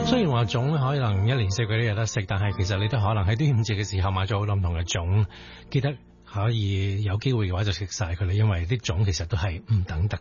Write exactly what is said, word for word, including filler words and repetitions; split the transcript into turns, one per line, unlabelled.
雖然話粽可能一年四季都有得食，但係其實你都可能喺端午節嘅時候買咗好多唔同嘅粽，記得可以有機會嘅話就食晒佢啦，因為啲粽其實都係唔等得